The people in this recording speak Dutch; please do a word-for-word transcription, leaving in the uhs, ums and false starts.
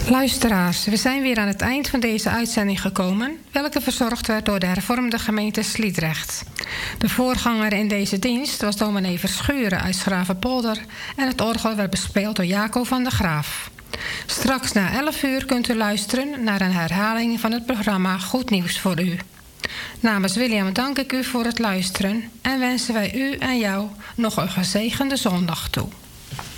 Luisteraars, we zijn weer aan het eind van deze uitzending gekomen, welke verzorgd werd door de hervormde gemeente Sliedrecht. De voorganger in deze dienst was dominee Verschuren uit Schravenpolder en het orgel werd bespeeld door Jaco van der Graaf. Straks na elf uur kunt u luisteren naar een herhaling van het programma Goed Nieuws voor U. Namens William dank ik u voor het luisteren en wensen wij u en jou nog een gezegende zondag toe.